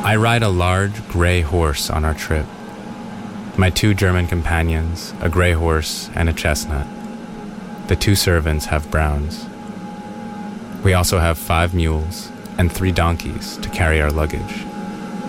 I ride a large gray horse on our trip. My 2 German companions, a gray horse and a chestnut. The 2 servants have browns. We also have 5 mules and 3 donkeys to carry our luggage.